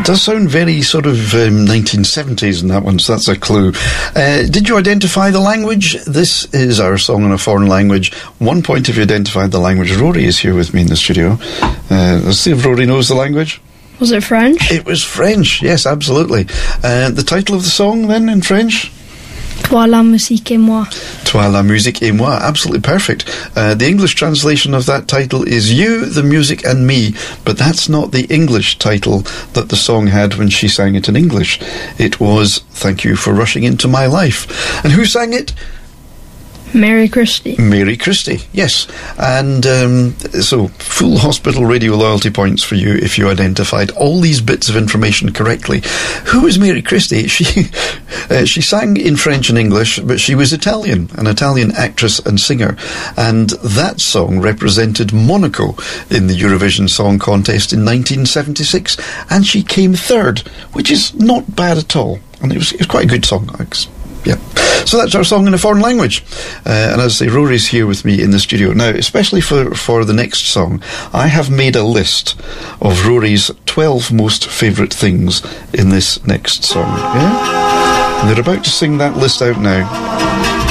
does sound very sort of 1970s in that one, so that's a clue. Did you identify the language? This is our song in a foreign language. 1 point if you identified the language. Rory is here with me in the studio. Let's see if Rory knows the language. Was it French? It was French, yes, absolutely. The title of the song then in French? Toi la musique et moi. Toi la musique et moi, absolutely perfect. The English translation of that title is You, the Music and Me, but that's not the English title that the song had when she sang it in English. It was Thank You for Rushing Into My Life. And who sang it? Mary Christie. Mary Christie, yes. And so, full hospital radio loyalty points for you if you identified all these bits of information correctly. Who is Mary Christie? She sang in French and English, but she was Italian, an Italian actress and singer. And that song represented Monaco in the Eurovision Song Contest in 1976. And she came third, which is not bad at all. And it was quite a good song. Yeah. So that's our song in a foreign language. And as I say, Rory's here with me in the studio. Now, especially for the next song, I have made a list of Rory's 12 most favourite things in this next song. Yeah? And they're about to sing that list out now.